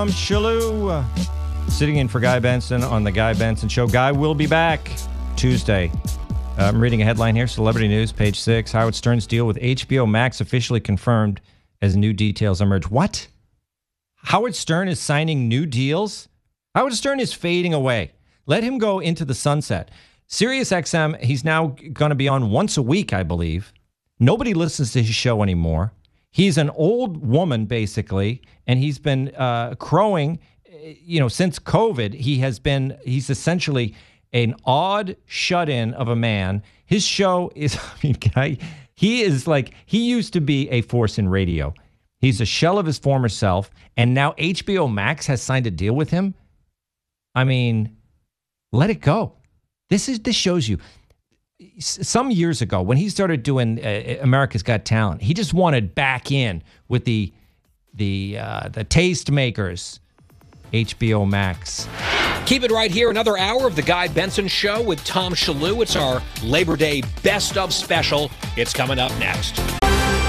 Tom Shalhoub, sitting in for Guy Benson on The Guy Benson Show. Guy will be back Tuesday. I'm reading a headline here, Celebrity News, page 6. Howard Stern's deal with HBO Max officially confirmed as new details emerge. What? Howard Stern is signing new deals? Howard Stern is fading away. Let him go into the sunset. SiriusXM, he's now going to be on once a week, I believe. Nobody listens to his show anymore. He's an old woman, basically, and he's been crowing, since COVID. He's essentially an odd shut-in of a man. His show is, he used to be a force in radio. He's a shell of his former self, and now HBO Max has signed a deal with him. I mean, let it go. This shows you. Some years ago, when he started doing America's Got Talent, he just wanted back in with the tastemakers. HBO Max. Keep it right here. Another hour of The Guy Benson Show with Tom Shalhoub. It's our Labor Day Best of special. It's coming up next.